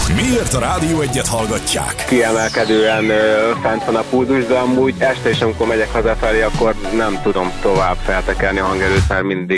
Miért a Rádió Egyet hallgatják? Kiemelkedően fent van a pulzus, de amúgy este is, amikor megyek hazafelé, akkor nem tudom tovább feltekelni a hangerőt, mert mindig